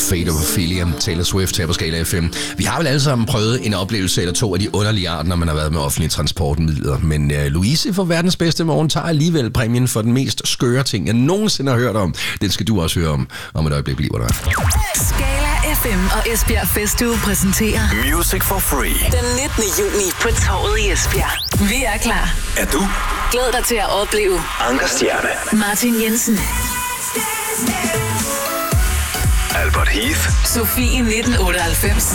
Fate of Ophelia, Taylor Swift her på Skala FM. Vi har vel alle sammen prøvet en oplevelse eller to af de underlige arter, når man har været med offentlige transportmidler. Men Louise fra Verdens Bedste Morgen tager alligevel præmien for den mest skøre ting, jeg nogensinde har hørt om. Den skal du også høre om et øjeblik bliver der. Skala FM og Esbjerg Festuge præsenterer Music for Free. Den 19. juni på Torvet i Esbjerg. Vi er klar. Er du? Glæd dig til at opleve Anker Stjerne, Martin Jensen, Albert Heath, Sofie 1998